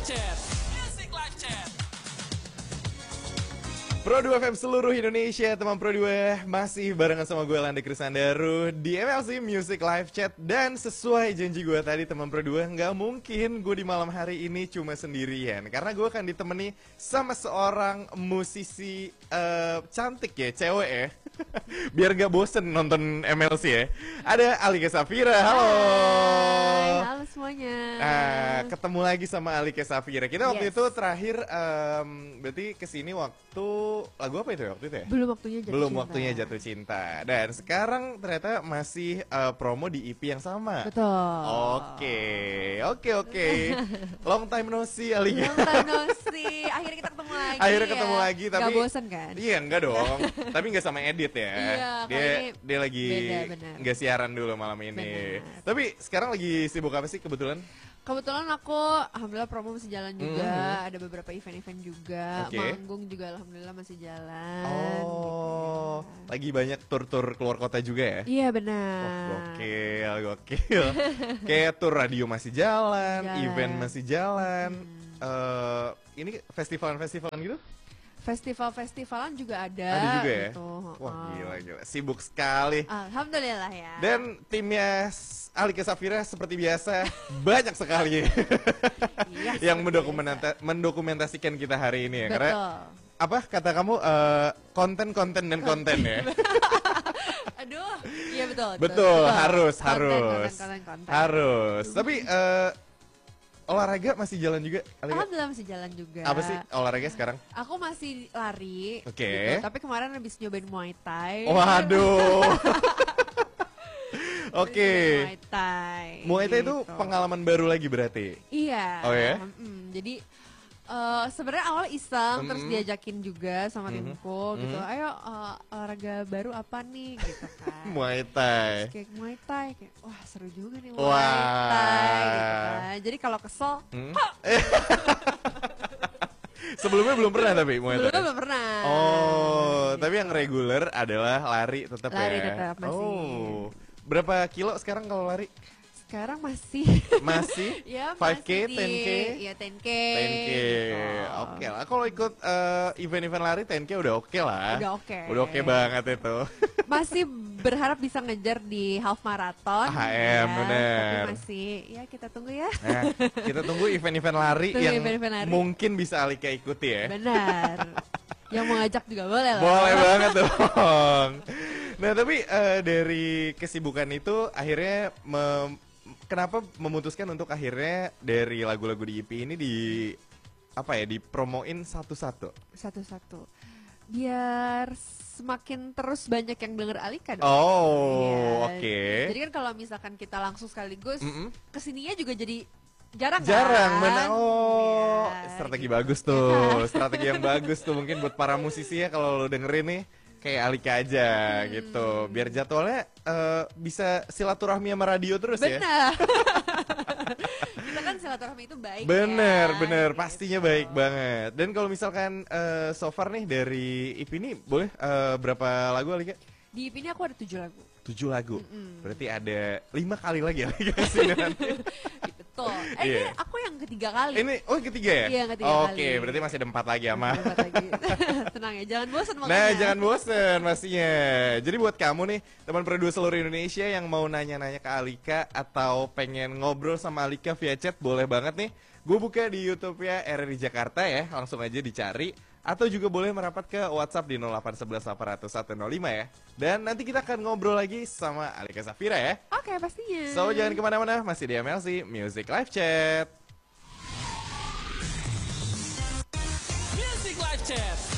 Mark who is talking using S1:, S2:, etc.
S1: Chat. Music Live Chat.
S2: Pro 2 FM seluruh Indonesia, teman Pro 2 masih barengan sama gue Landa Krisandaru di MLC Music Live Chat. Dan sesuai janji gue tadi teman Pro 2, nggak mungkin gue di malam hari ini cuma sendirian, karena gue akan ditemani sama seorang musisi cantik ya, cewek ya. Biar nggak bosen nonton MLC ya. Ada Alika Safira, halo.
S3: Hai, halo semuanya.
S2: Ketemu lagi sama Alika Safira. Kita waktu itu terakhir berarti kesini waktu lagu apa itu ya waktu itu ya?
S3: Belum waktunya jatuh
S2: Belum
S3: cinta.
S2: waktunya jatuh cinta. Dan sekarang ternyata masih promo di EP yang sama.
S3: Betul.
S2: Oke. Long time no see, Alika.
S3: Long time no see. Akhirnya kita ketemu lagi.
S2: Akhirnya ketemu lagi, tapi
S3: gak bosen kan?
S2: Iya, enggak dong. Tapi enggak sama Edit ya.
S3: Iya,
S2: dia lagi
S3: beda, benar.
S2: enggak siaran dulu malam ini.
S3: Benar.
S2: Tapi sekarang lagi sibuk apa sih kebetulan?
S3: Kebetulan aku alhamdulillah promo masih jalan juga. Ada beberapa event-event juga.
S2: Oke.
S3: Manggung juga alhamdulillah masih jalan.
S2: Oh,
S3: gitu ya.
S2: lagi banyak tur-tur keluar kota juga ya?
S3: Iya
S2: Wah,
S3: benar.
S2: gokil. Kayak tur radio masih jalan,
S3: Jalan.
S2: event masih jalan. Ini festivalan-festivalan gitu?
S3: Festival-festivalan juga ada.
S2: Ada juga ya?
S3: Gitu.
S2: Wah, gila. Sibuk sekali.
S3: Alhamdulillah ya.
S2: Dan timnya Alika Safira seperti biasa banyak sekali
S3: Iya,
S2: yang
S3: seperti
S2: mendokumentasikan kita hari ini ya.
S3: Betul.
S2: Karena apa kata kamu konten dan konten ya?
S3: Aduh, iya betul.
S2: Betul, harus.
S3: Konten.
S2: Harus. Tapi olahraga masih jalan juga, Alika?
S3: Alhamdulillah masih jalan juga.
S2: Apa sih olahraga sekarang?
S3: Aku masih lari.
S2: Oke.
S3: Gitu. Tapi kemarin habis nyobain Muay Thai.
S2: Waduh. Oke.
S3: Muay Thai.
S2: Muay Thai itu
S3: gitu.
S2: pengalaman baru lagi berarti?
S3: Iya.
S2: Oh ya?
S3: Jadi sebenarnya awal iseng terus diajakin juga sama timku gitu. Ayo olahraga baru apa nih gitu kan.
S2: Muay Thai.
S3: Terus kayak Muay Thai kayak wah seru juga nih Muay
S2: Wah.
S3: Thai gitu kan. Jadi kalau kesel
S2: Sebelumnya belum pernah tapi Muay Thai?
S3: sebelumnya belum pernah.
S2: Oh,
S3: Gitu.
S2: tapi yang reguler adalah lari tetap ya?
S3: Lari tetap, masih.
S2: Oh, berapa kilo sekarang kalau lari?
S3: Sekarang masih
S2: Masih?
S3: ya
S2: 5K,
S3: masih
S2: 10K?
S3: Iya 10K
S2: 10K,
S3: gitu.
S2: oke lah. Kalau ikut event-event lari 10K udah oke lah.
S3: Udah oke.
S2: Udah oke banget itu.
S3: Masih berharap bisa ngejar di half marathon
S2: HM, bener.
S3: tapi masih ya kita tunggu ya.
S2: Nah, kita tunggu event-event lari
S3: Tunggu
S2: yang
S3: event-event lari.
S2: mungkin bisa Alika ikuti ya.
S3: Benar. Yang mau ngajak juga boleh lah.
S2: Boleh banget dong. Nah, tapi dari kesibukan itu akhirnya kenapa memutuskan untuk akhirnya dari lagu-lagu di EP ini dipromoin satu-satu?
S3: Satu-satu. Biar semakin terus banyak yang denger Alika dong.
S2: Oh,
S3: Iya.
S2: oke.
S3: Jadi kan kalau misalkan kita langsung sekaligus kesininya juga jadi jarang
S2: Benar.
S3: kan?
S2: Oh,
S3: Iya,
S2: strategi
S3: gitu.
S2: bagus tuh. Strategi yang bagus tuh mungkin buat para musisi ya kalau lo dengerin nih kayak Alika aja gitu. Biar jadwalnya bisa silaturahmi sama radio terus ya.
S3: Benar. Kita kan silaturahmi itu baik.
S2: Bener,
S3: ya,
S2: pastinya
S3: gitu.
S2: baik banget. Dan kalau misalkan so far nih dari EP ini boleh berapa lagu Alika?
S3: Di EP ini aku ada 7 lagu.
S2: 7 lagu. Berarti ada 5 kali lagi Alika kesini nanti.
S3: Betul.
S2: Iya.
S3: Ini aku yang ketiga kali.
S2: Ini yang ketiga ya?
S3: Iya, yang ketiga
S2: Oke,
S3: kali.
S2: berarti masih ada 4 lagi ama.
S3: Bentar lagi. Tenang ya, jangan bosan makanya.
S2: Nah, jangan bosen pastinya. Jadi buat kamu nih, teman produser seluruh Indonesia yang mau nanya-nanya ke Alika atau pengen ngobrol sama Alika via chat, boleh banget nih. Gue buka di YouTube ya RRI Jakarta ya, langsung aja dicari. Atau juga boleh merapat ke WhatsApp di 0811 800 105 ya. Dan nanti kita akan ngobrol lagi sama Alika Safira ya.
S3: Oke, pastinya.
S2: So, jangan kemana-mana, masih di MLC Music Live Chat.
S1: Music Live Chat.